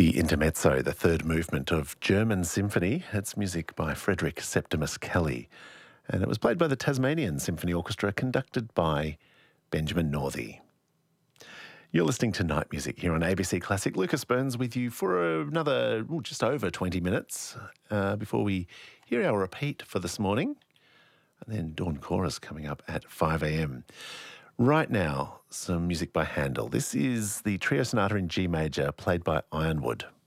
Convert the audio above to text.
The Intermezzo, the third movement of German Symphony. It's music by Frederick Septimus Kelly. And it was played by the Tasmanian Symphony Orchestra, conducted by Benjamin Northey. You're listening to Night Music here on ABC Classic. Lucas Burns with you for another just over 20 minutes before we hear our repeat for this morning. And then Dawn Chorus coming up at 5 a.m. Right now, some music by Handel. This is the Trio Sonata in G major, played by Ironwood.